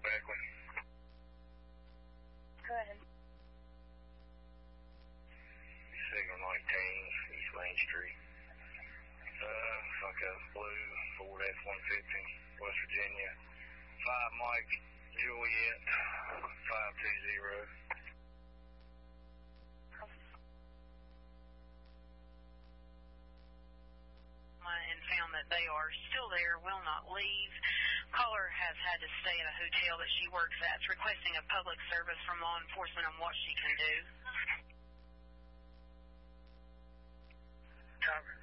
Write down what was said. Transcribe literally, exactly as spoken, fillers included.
back one. Go ahead. Signal nineteen, East Main Street. Uh, fuck up, Blue, Ford F one fifty, West Virginia. Five Mike, Juliet, five two zero. And found that they are still there, will not leave. Caller has had to stay at a hotel that she works at, requesting a public service from law enforcement on what she can do. Copy.